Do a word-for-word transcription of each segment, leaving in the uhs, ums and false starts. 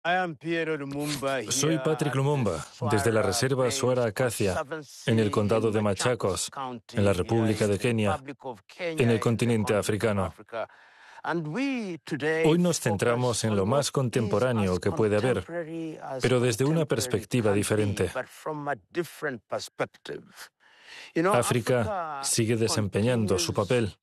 Soy Patrick Lumumba, desde la Reserva Swara Acacia, en el condado de Machakos, en la República de Kenia, en el continente africano. Hoy nos centramos en lo más contemporáneo que puede haber, pero desde una perspectiva diferente. África sigue desempeñando su papel.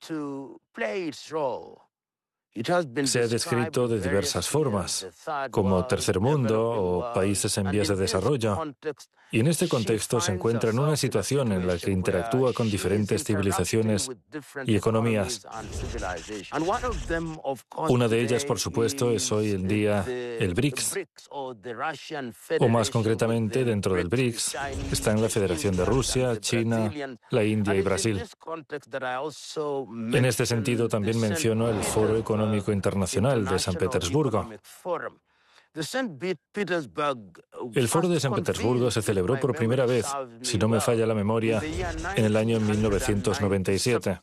Se ha descrito de diversas formas, como tercer mundo o países en vías de desarrollo, y en este contexto se encuentra en una situación en la que interactúa con diferentes civilizaciones y economías. Una de ellas, por supuesto, es hoy en día el BRICS, o más concretamente, dentro del BRICS están la Federación de Rusia, China, la India y Brasil. En este sentido, también menciono el Foro Económico Internacional de San Petersburgo. El Foro de San Petersburgo se celebró por primera vez, si no me falla la memoria, en el año mil novecientos noventa y siete.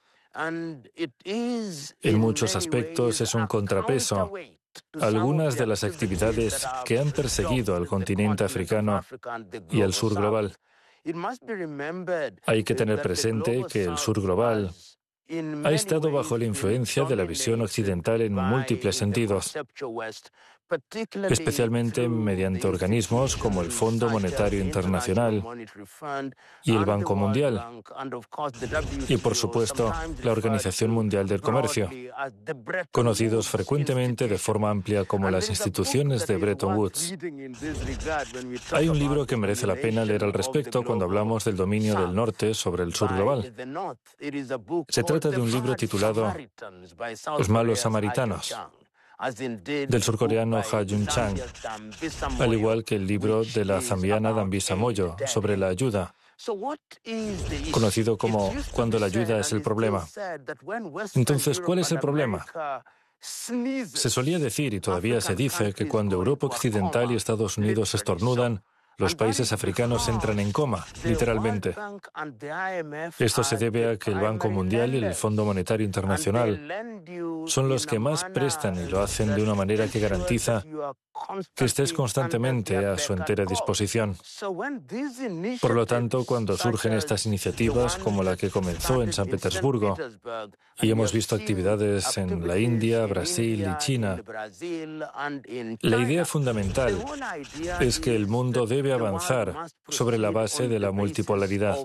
En muchos aspectos es un contrapeso a algunas de las actividades que han perseguido al continente africano y al sur global. Hay que tener presente que el sur global ha estado bajo la influencia de la visión occidental en múltiples sentidos, especialmente mediante organismos como el Fondo Monetario Internacional y el Banco Mundial, y por supuesto la Organización Mundial del Comercio, conocidos frecuentemente de forma amplia como las instituciones de Bretton Woods. Hay un libro que merece la pena leer al respecto cuando hablamos del dominio del norte sobre el sur global. Se trata de un libro titulado Los malos samaritanos, del surcoreano Ha Jun-chang, al igual que el libro de la zambiana Dambisa Moyo sobre la ayuda, conocido como Cuando la ayuda es el problema. Entonces, ¿cuál es el problema? Se solía decir, y todavía se dice, que cuando Europa Occidental y Estados Unidos estornudan, los países africanos entran en coma, literalmente. Esto se debe a que el Banco Mundial y el Fondo Monetario Internacional son los que más prestan y lo hacen de una manera que garantiza que estés constantemente a su entera disposición. Por lo tanto, cuando surgen estas iniciativas, como la que comenzó en San Petersburgo, y hemos visto actividades en la India, Brasil y China, la idea fundamental es que el mundo debe avanzar sobre la base de la multipolaridad.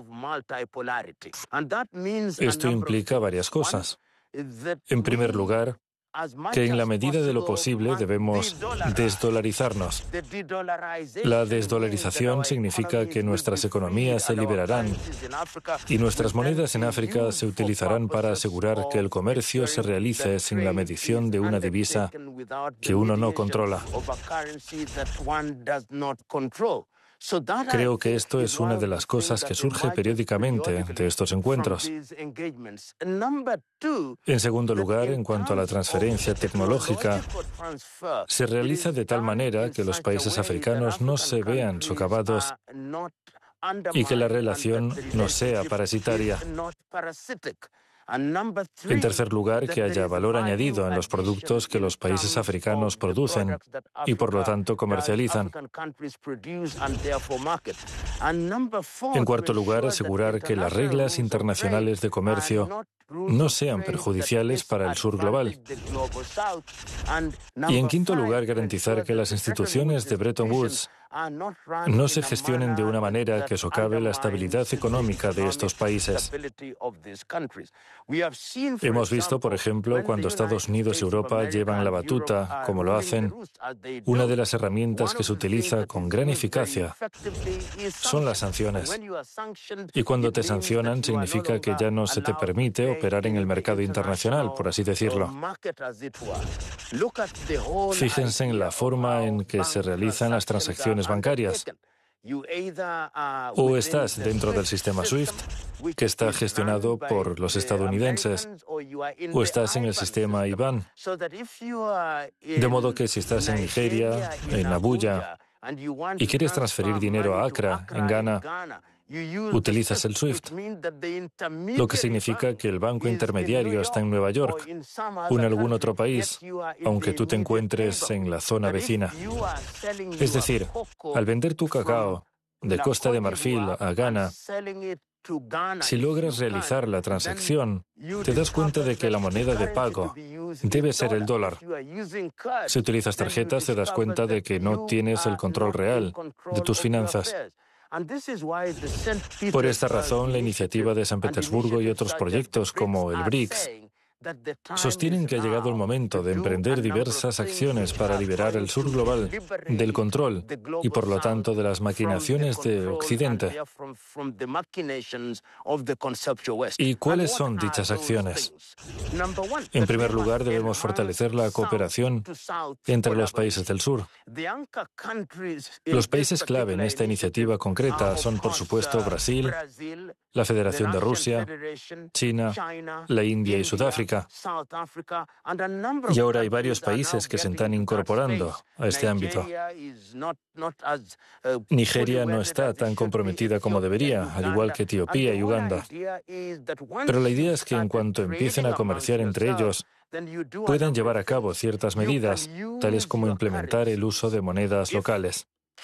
Esto implica varias cosas. En primer lugar, que en la medida de lo posible debemos desdolarizarnos. La desdolarización significa que nuestras economías se liberarán y nuestras monedas en África se utilizarán para asegurar que el comercio se realice sin la medición de una divisa que uno no controla. Creo que esto es una de las cosas que surge periódicamente de estos encuentros. En segundo lugar, en cuanto a la transferencia tecnológica, se realiza de tal manera que los países africanos no se vean socavados y que la relación no sea parasitaria. En tercer lugar, que haya valor añadido en los productos que los países africanos producen y, por lo tanto, comercializan. En cuarto lugar, asegurar que las reglas internacionales de comercio no sean perjudiciales para el sur global. Y en quinto lugar, garantizar que las instituciones de Bretton Woods no se gestionen de una manera que socave la estabilidad económica de estos países. Hemos visto, por ejemplo, cuando Estados Unidos y Europa llevan la batuta, como lo hacen, una de las herramientas que se utiliza con gran eficacia son las sanciones. Y cuando te sancionan, significa que ya no se te permite operar en el mercado internacional, por así decirlo. Fíjense en la forma en que se realizan las transacciones bancarias. O estás dentro del sistema SWIFT, que está gestionado por los estadounidenses, o estás en el sistema I B A N. De modo que si estás en Nigeria, en Abuya, y quieres transferir dinero a Accra, en Ghana, utilizas el SWIFT, lo que significa que el banco intermediario está en Nueva York o en algún otro país, aunque tú te encuentres en la zona vecina. Es decir, al vender tu cacao de Costa de Marfil a Ghana, si logras realizar la transacción, te das cuenta de que la moneda de pago debe ser el dólar. Si utilizas tarjetas, te das cuenta de que no tienes el control real de tus finanzas. Por esta razón, la iniciativa de San Petersburgo y otros proyectos como el BRICS sostienen que ha llegado el momento de emprender diversas acciones para liberar el sur global del control y, por lo tanto, de las maquinaciones de Occidente. ¿Y cuáles son dichas acciones? En primer lugar, debemos fortalecer la cooperación entre los países del sur. Los países clave en esta iniciativa concreta son, por supuesto, Brasil, la Federación de Rusia, China, la India y Sudáfrica. Y ahora hay varios países que se están incorporando a este ámbito. Nigeria no está tan comprometida como debería, al igual que Etiopía y Uganda. Pero la idea es que en cuanto empiecen a comerciar entre ellos, puedan llevar a cabo ciertas medidas, tales como implementar el uso de monedas locales.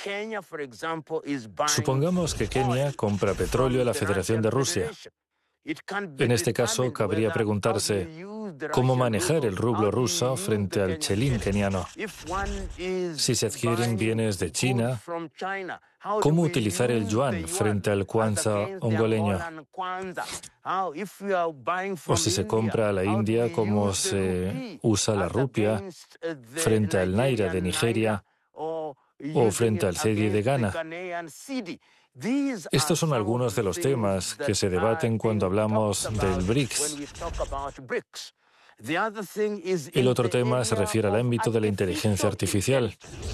Supongamos que Kenia compra petróleo a la Federación de Rusia. En este caso, cabría preguntarse cómo manejar el rublo ruso frente al chelín keniano. Si se adquieren bienes de China, ¿cómo utilizar el yuan frente al kwanza ongoleño? O si se compra a la India, ¿cómo se usa la rupia frente al naira de Nigeria o frente al cedi de Ghana? Estos son algunos de los temas que se debaten cuando hablamos del BRICS. El otro tema se refiere al ámbito de la inteligencia artificial.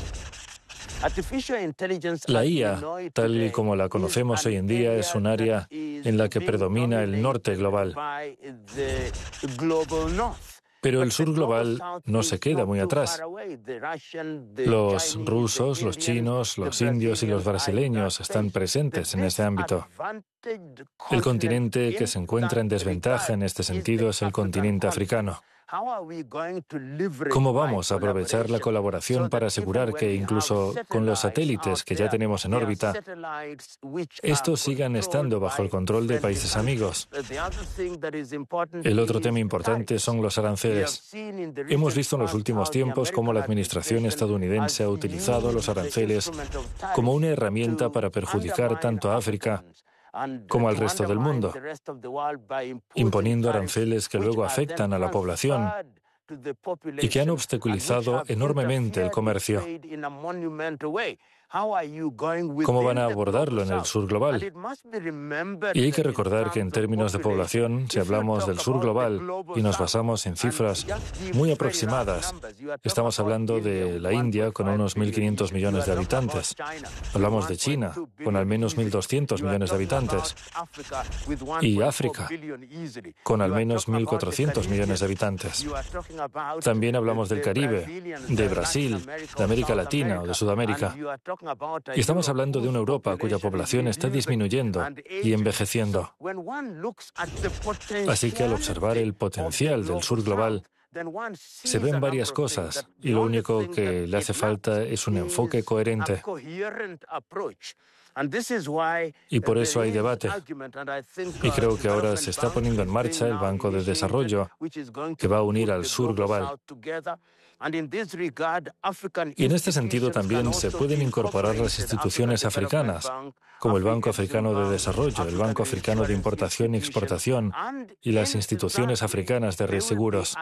La I A, tal y como la conocemos hoy en día, es un área en la que predomina el norte global. Pero el sur global no se queda muy atrás. Los rusos, los chinos, los indios y los brasileños están presentes en este ámbito. El continente que se encuentra en desventaja en este sentido es el continente africano. ¿Cómo vamos a aprovechar la colaboración para asegurar que incluso con los satélites que ya tenemos en órbita, estos sigan estando bajo el control de países amigos? El otro tema importante son los aranceles. Hemos visto en los últimos tiempos cómo la administración estadounidense ha utilizado los aranceles como una herramienta para perjudicar tanto a África como al resto del mundo, imponiendo aranceles que luego afectan a la población y que han obstaculizado enormemente el comercio. ¿Cómo van a abordarlo en el sur global? Y hay que recordar que en términos de población, si hablamos del sur global y nos basamos en cifras muy aproximadas, estamos hablando de la India con unos mil quinientos millones de habitantes. Hablamos de China con al menos mil doscientos millones de habitantes. Y África con al menos mil cuatrocientos millones de habitantes. También hablamos del Caribe, de Brasil, de América Latina o de Sudamérica. Y estamos hablando de una Europa cuya población está disminuyendo y envejeciendo. Así que al observar el potencial del sur global, se ven varias cosas y lo único que le hace falta es un enfoque coherente. Y por eso hay debate. Y creo que ahora se está poniendo en marcha el Banco de Desarrollo, que va a unir al sur global. Y en este sentido también se pueden incorporar las instituciones africanas, como el Banco Africano de Desarrollo, el Banco Africano de Importación y Exportación y las instituciones africanas de reaseguros.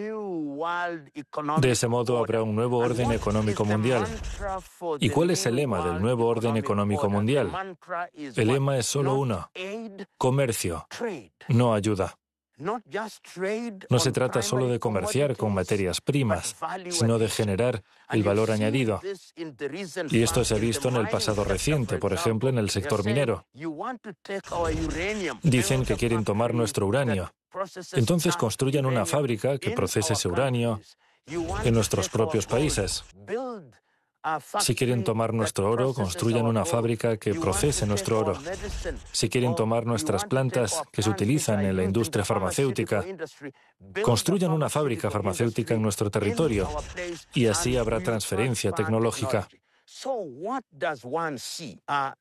De ese modo habrá un nuevo orden económico mundial. ¿Y cuál es el lema del nuevo orden económico mundial? El lema es solo uno: comercio, no ayuda. No se trata solo de comerciar con materias primas, sino de generar el valor añadido. Y esto se ha visto en el pasado reciente, por ejemplo, en el sector minero. Dicen que quieren tomar nuestro uranio. Entonces construyan una fábrica que procese ese uranio en nuestros propios países. Si quieren tomar nuestro oro, construyan una fábrica que procese nuestro oro. Si quieren tomar nuestras plantas que se utilizan en la industria farmacéutica, construyan una fábrica farmacéutica en nuestro territorio y así habrá transferencia tecnológica.